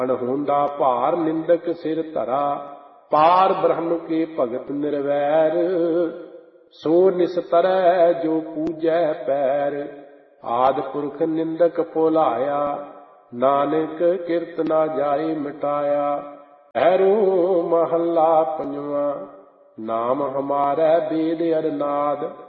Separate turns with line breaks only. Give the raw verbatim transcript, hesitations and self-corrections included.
ਅਣਹੋਂਦਾ ਭਾਰ ਨਿੰਦਕ ਸਿਰ ਧਰਾ, ਪਾਰ ਬ੍ਰਹਮ ਕੇ ਭਗਤ ਨਿਰਵੈਰ। ਸੋ ਨਿਸਤਰੈ ਜੋ ਪੂਜੈ ਪੈਰ, ਆਦ ਪੁਰਖ ਨਿੰਦਕ ਭੁਲਾਇਆ। ਨਾਨਕ ਕਿਰਤ ਨਾ ਜਾਏ ਮਿਟਾਇਆ। ਭੈਰੋ ਮਹੱਲਾ ਪੰਜਵਾਂ। ਨਾਮ ਹਮਾਰੈ ਬੇਦ ਅਰ ਨਾਦ,